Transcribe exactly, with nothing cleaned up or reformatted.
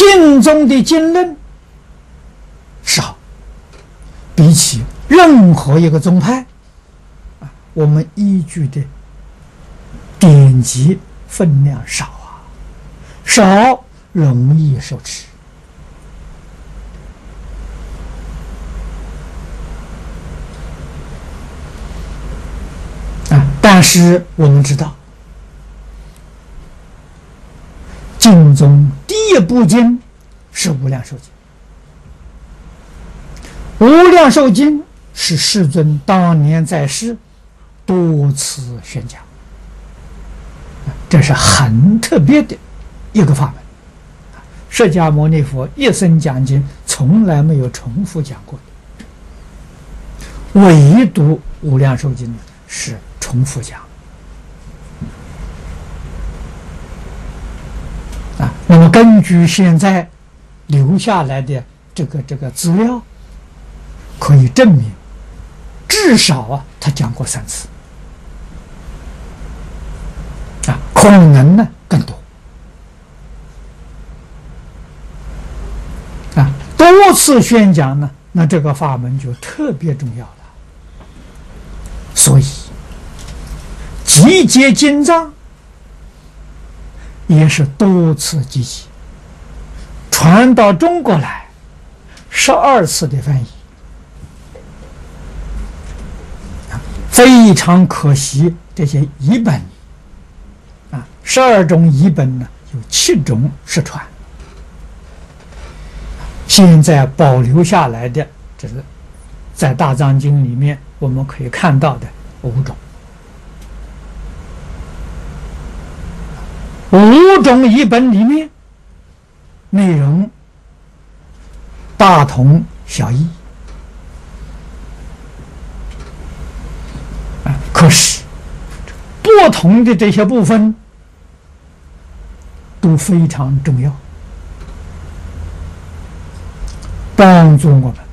经中的经论少，比起任何一个宗派，啊，我们依据的典籍分量少啊，少容易受持。啊，但是我们知道，经中第一部经是《无量寿经》，《无量寿经》是世尊当年在世多次宣讲，这是很特别的一个法门。释迦牟尼佛一生讲经，从来没有重复讲过的，唯独《无量寿经》是重复讲。啊，那么根据现在留下来的这个这个资料，可以证明，至少啊，他讲过三次。啊，可能呢更多。啊，多次宣讲呢，那这个法门就特别重要了。所以，集结经藏也是多次集结，传到中国来，十二次的翻译。非常可惜，这些译本啊，十二种译本呢，有七种失传。现在保留下来的，这是在大藏经里面我们可以看到的五种。五种译本里面，内容大同小异。可是，不同的这些部分都非常重要，帮助我们